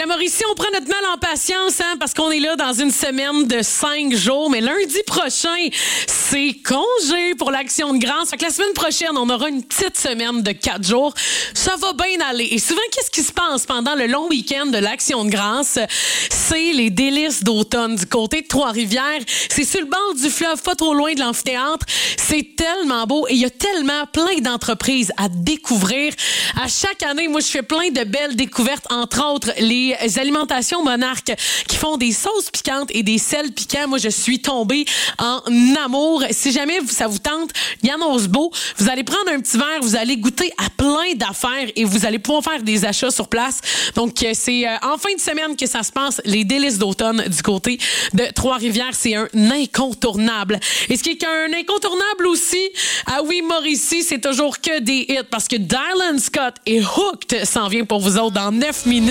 Mauricie, on prend notre mal en patience, parce qu'on est là dans une semaine de 5 jours. Mais lundi prochain, c'est congé pour l'Action de grâce. Fait que la semaine prochaine, on aura une petite semaine de 4 jours. Ça va bien aller. Et souvent, qu'est-ce qui se passe pendant le long week-end de l'Action de grâce? C'est les délices d'automne du côté de Trois-Rivières. C'est sur le bord du fleuve, pas trop loin de l'amphithéâtre. C'est tellement beau et il y a tellement plein d'entreprises à découvrir. À chaque année, moi, je fais plein de belles découvertes, entre autres les alimentations Monarque qui font des sauces piquantes et des sels piquants. Moi, je suis tombée en amour. Si jamais ça vous tente, Yann Osbeau, vous allez prendre un petit verre, vous allez goûter à plein d'affaires et vous allez pouvoir faire des achats sur place. Donc, c'est en fin de semaine que ça se passe, les délices d'automne du côté de Trois-Rivières. C'est un incontournable. Et ce qui est un incontournable aussi, ah oui, Mauricie, c'est toujours que des hits parce que Dylan Scott et Hooked s'en vient pour vous autres dans 9 minutes.